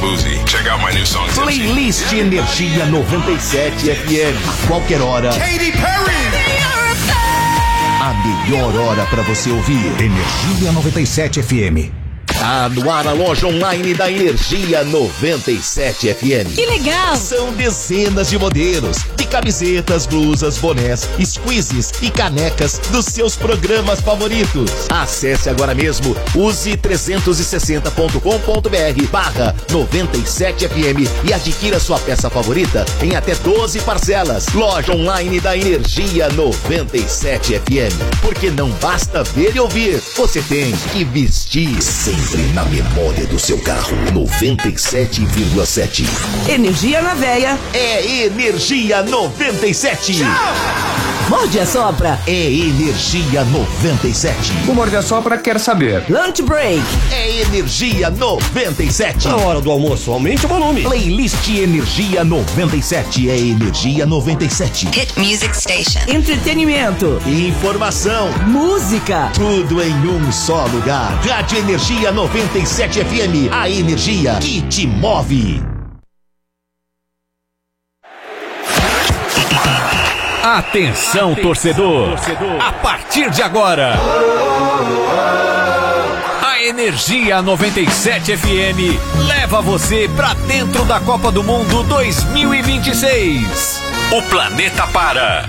Boozy. Check out my new song. Playlist Energia 97 FM. A qualquer hora. Katy Perry. A melhor hora pra você ouvir. Energia 97 FM. Tá no ar a loja online da Energia 97 FM. Que legal! São dezenas de modelos de camisetas, blusas, bonés, squeezes e canecas dos seus programas favoritos. Acesse agora mesmo use360.com.br/97FM e adquira sua peça favorita em até 12 parcelas. Loja online da Energia 97 FM. Porque não basta ver e ouvir, você tem que vestir sempre na memória do seu carro. 97,7. Energia na veia. É Energia 97. Morde a sopra. É Energia 97. O Morde a Sopra quer saber. Lunch break. É Energia 97. Na hora do almoço, aumente o volume. Playlist Energia 97. É Energia 97. Hit Music Station. Entretenimento. Informação. Música. Tudo em um só lugar. Rádio Energia 97 FM. A energia que te move. Atenção, torcedor! A partir de agora, a Energia 97 FM leva você pra dentro da Copa do Mundo 2026. O planeta para.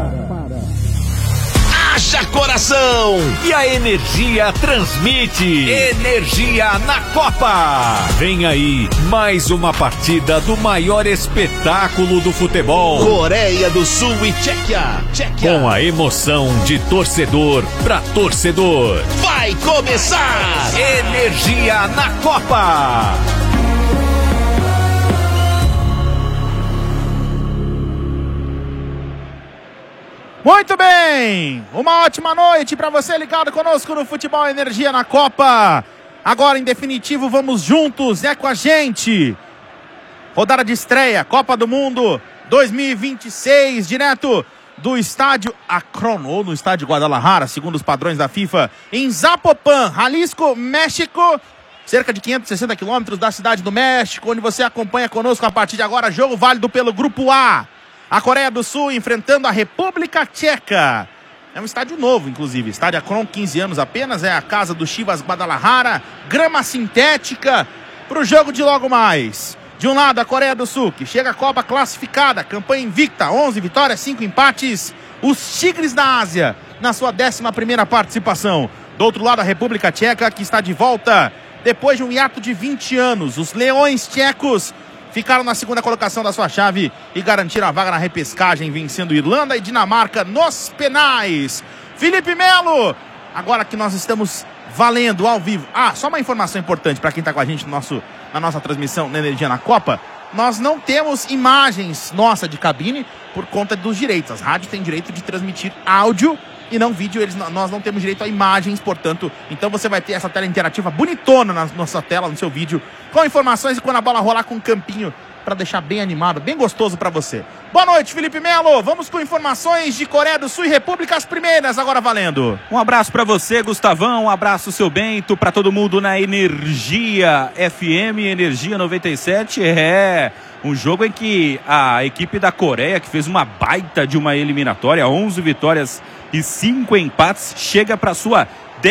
Haja coração! E a Energia transmite. Energia na Copa. Vem aí mais uma partida do maior espetáculo do futebol. Coreia do Sul e Tchequia. Com a emoção de torcedor pra torcedor. Vai começar! Energia na Copa. Muito bem, uma ótima noite para você ligado conosco no Futebol Energia na Copa. Agora, em definitivo, vamos juntos, é com a gente. Rodada de estreia, Copa do Mundo 2026, direto do estádio Akron, ou no estádio Guadalajara, segundo os padrões da FIFA, em Zapopan, Jalisco, México. Cerca de 560 quilômetros da cidade do México, onde você acompanha conosco a partir de agora, jogo válido pelo Grupo A. A Coreia do Sul enfrentando a República Tcheca. É um estádio novo, inclusive. Estádio Akron, 15 anos apenas. É a casa do Chivas Guadalajara. Grama sintética para o jogo de logo mais. De um lado, a Coreia do Sul, que chega à Copa classificada. Campanha invicta, 11 vitórias, 5 empates. Os Tigres da Ásia, na sua 11ª participação. Do outro lado, a República Tcheca, que está de volta depois de um hiato de 20 anos. Os Leões Tchecos ficaram na segunda colocação da sua chave e garantiram a vaga na repescagem, vencendo Irlanda e Dinamarca nos penais. Felipe Melo, agora que nós estamos valendo ao vivo. Só uma informação importante para quem está com a gente na nossa transmissão na Energia na Copa. Nós não temos imagens nossa de cabine por conta dos direitos. As rádios têm direito de transmitir áudio e não vídeo, nós não temos direito a imagens, portanto, então você vai ter essa tela interativa bonitona na nossa tela, no seu vídeo, com informações e quando a bola rolar com um campinho para deixar bem animado, bem gostoso para você. Boa noite, Felipe Melo, vamos com informações de Coreia do Sul e República, as primeiras, agora valendo. Um abraço para você, Gustavão, um abraço, seu Bento, para todo mundo na Energia FM, Energia 97, um jogo em que a equipe da Coreia, que fez uma baita de uma eliminatória, 11 vitórias e 5 empates, chega para sua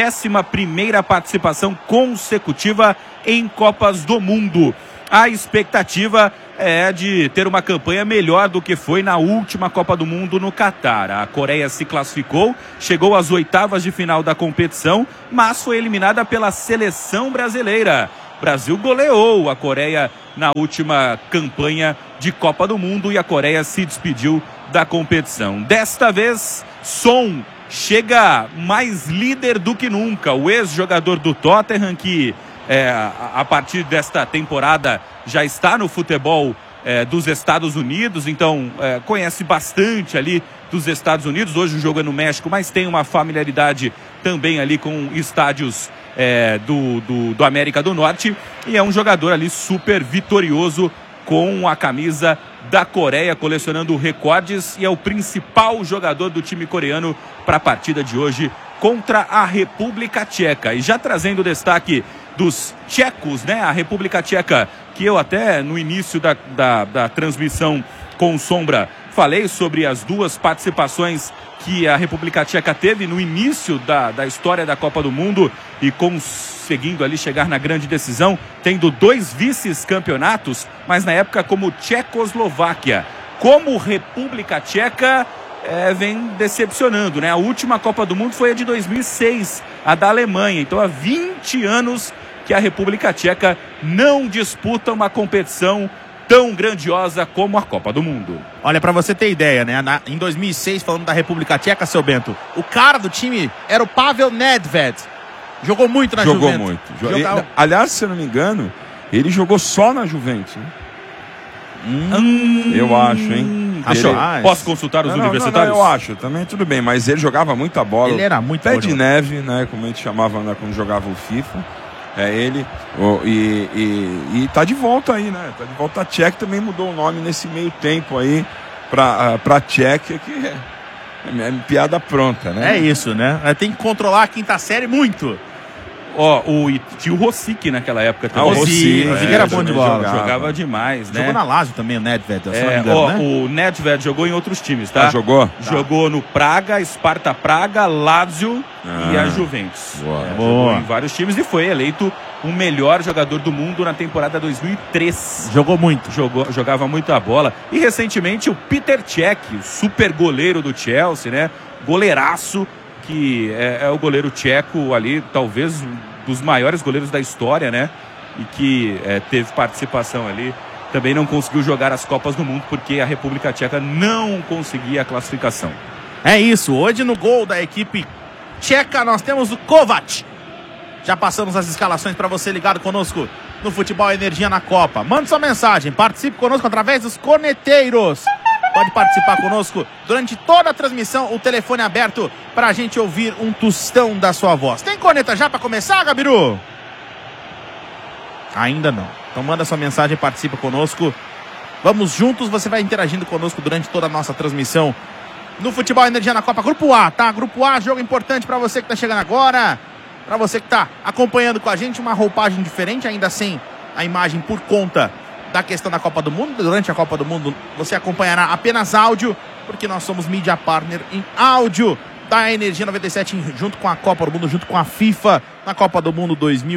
11ª participação consecutiva em Copas do Mundo. A expectativa é de ter uma campanha melhor do que foi na última Copa do Mundo no Catar. A Coreia se classificou, chegou às 8ª de final da competição, mas foi eliminada pela seleção brasileira. O Brasil goleou a Coreia na última campanha de Copa do Mundo e a Coreia se despediu da competição. Desta vez, Son chega mais líder do que nunca. O ex-jogador do Tottenham, que a partir desta temporada já está no futebol dos Estados Unidos, então conhece bastante ali dos Estados Unidos. Hoje o jogo é no México, mas tem uma familiaridade também ali com estádios do América do Norte, e é um jogador ali super vitorioso com a camisa da Coreia, colecionando recordes, e é o principal jogador do time coreano para a partida de hoje contra a República Tcheca. E já trazendo destaque dos tchecos, né? A República Tcheca, que eu até no início da transmissão com Sombra falei sobre as duas participações que a República Tcheca teve no início da história da Copa do Mundo e conseguindo ali chegar na grande decisão, tendo 2 vice-campeonatos, mas na época como Tchecoslováquia. Como República Tcheca vem decepcionando, né? A última Copa do Mundo foi a de 2006, a da Alemanha. Então há 20 anos que a República Tcheca não disputa uma competição tão grandiosa como a Copa do Mundo. Olha, pra você ter ideia, né? Em 2006, falando da República Tcheca, seu Bento, o cara do time era o Pavel Nedved. Jogou muito na Juventus. Jogou muito. Aliás, se eu não me engano, ele jogou só na Juventus. Eu acho, hein? Posso consultar os universitários? Eu acho, também tudo bem, mas ele jogava muita bola. Ele era muito pé de neve, né? Como a gente chamava quando jogava o FIFA. É ele. E tá de volta aí, né? Tá de volta a Tcheca, também mudou o nome nesse meio tempo aí pra Tcheca, que é piada pronta, né? É isso, né? Tem que controlar a quinta série muito. Tinha o Rosic naquela época também. O Rosic era bom de bola. Jogava demais, né? Jogou na Lazio também, o Nedved, se não me engano, né? O Nedved jogou em outros times, tá? Jogou? Jogou no Praga, Sparta Praga, Lazio e a Juventus. Jogou em vários times e foi eleito o melhor jogador do mundo na temporada 2003. Jogou muito. Jogava muita bola. E recentemente o Peter Cech, o super goleiro do Chelsea, né? Goleiraço, que é o goleiro tcheco ali, talvez um dos maiores goleiros da história, né? E que teve participação ali. Também não conseguiu jogar as Copas do Mundo porque a República Tcheca não conseguia a classificação. É isso, hoje no gol da equipe tcheca nós temos o Kovac. Já passamos as escalações para você ligado conosco no Futebol Energia na Copa. Mande sua mensagem, participe conosco através dos corneteiros. Pode participar conosco durante toda a transmissão, o telefone aberto para a gente ouvir um tostão da sua voz. Tem corneta já para começar, Gabiru? Ainda não. Então manda sua mensagem, participa conosco. Vamos juntos, você vai interagindo conosco durante toda a nossa transmissão no Futebol Energia na Copa. Grupo A, tá? Grupo A, jogo importante para você que tá chegando agora, para você que tá acompanhando com a gente, uma roupagem diferente, ainda sem a imagem por conta da questão da Copa do Mundo. Durante a Copa do Mundo você acompanhará apenas áudio, porque nós somos mídia partner em áudio da Energia 97, junto com a Copa do Mundo, junto com a FIFA, na Copa do Mundo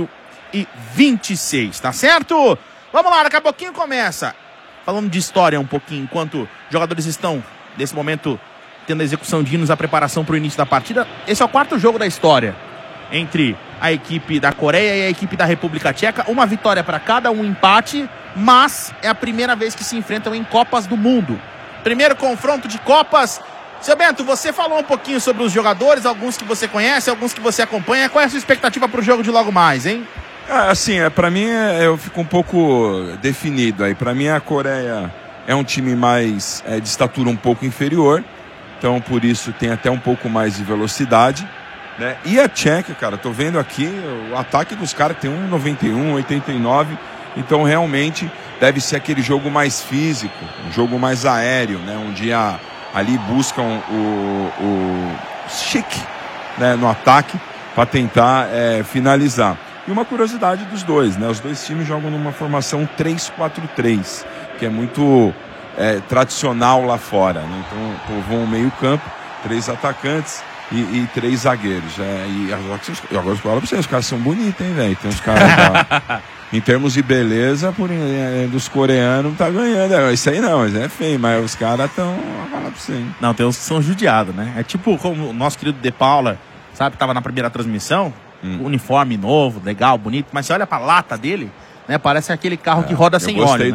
2026, tá certo? Vamos lá, daqui a pouquinho começa. Falando de história um pouquinho, enquanto os jogadores estão, nesse momento, tendo a execução de hinos, a preparação para o início da partida. Esse é o 4º jogo da história entre a equipe da Coreia e a equipe da República Tcheca. Uma vitória para cada, um empate, mas é a primeira vez que se enfrentam em Copas do Mundo. Primeiro confronto de Copas. Seu Bento, você falou um pouquinho sobre os jogadores, alguns que você conhece, alguns que você acompanha. Qual é a sua expectativa para o jogo de logo mais, hein? Assim, para mim eu fico um pouco definido aí. Para mim a Coreia é um time mais de estatura um pouco inferior, então por isso tem até um pouco mais de velocidade, né? E a Tcheca, cara, tô vendo aqui o ataque dos caras tem 1,91, 89, então realmente deve ser aquele jogo mais físico, um jogo mais aéreo, né? Onde ali buscam o chique, né? No ataque para tentar finalizar. E uma curiosidade dos dois, né? Os dois times jogam numa formação 3-4-3, que é muito tradicional lá fora, né? Então vão um meio campo, 3 atacantes e 3 zagueiros. E agora eu falo pra vocês, os caras são bonitos, hein, velho? Tem uns caras em termos de beleza, dos coreanos tá ganhando. Isso aí não, mas é feio, mas os caras estão, fala pra você, hein? Não, tem uns que são judiados, né? É tipo como o nosso querido De Paula, sabe, tava na primeira transmissão, uniforme novo, legal, bonito, mas você olha pra lata dele, né? Parece aquele carro que roda sem óleo, né?